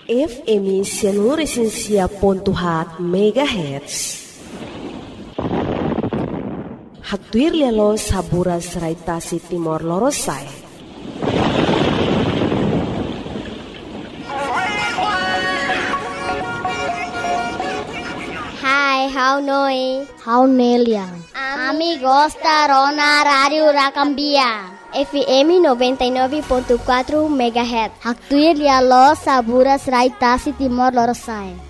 FM Sianuresensia.hat MHz. Hatuir lelo sabura seraitasi Timor Lorosai. Hai, how noi? How neliang? Amigos da Rona Radio Rakambia. FM 99.4 MHz. Hatuir lelo sabura seraitasi Timor Lorosai.